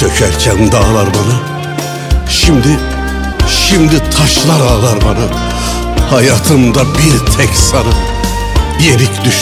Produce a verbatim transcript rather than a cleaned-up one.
sökerken dağlar bana, Şimdi, şimdi taşlar ağlar bana. Hayatımda bir tek sana yenik düştü.